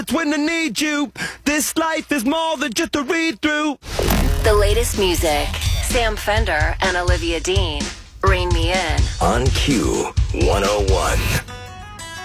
when I need you. This life is more than just a read-through. The latest music. Sam Fender and Olivia Dean. Rain Me In. On Q 101.